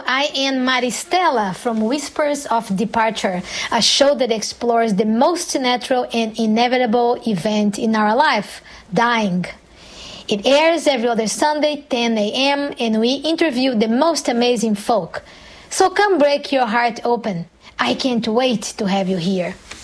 I am Maristela from Whispers of Departure, a show that explores the most natural and inevitable event in our life, dying. It airs every other Sunday, 10 a.m., and we interview the most amazing folk. So come break your heart open. I can't wait to have you here.